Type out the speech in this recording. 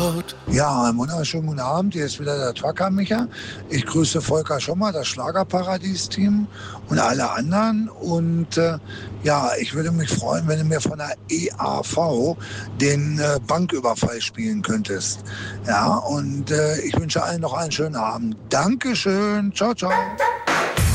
Ja, einen wunderschönen guten Abend. Hier ist wieder der Trucker Micha. Ich grüße Volker Schommer, das Schlagerparadies-Team und alle anderen. Und ja, ich würde mich freuen, wenn du mir von der EAV den Banküberfall spielen könntest. Ja, und ich wünsche allen noch einen schönen Abend. Dankeschön. Ciao, ciao.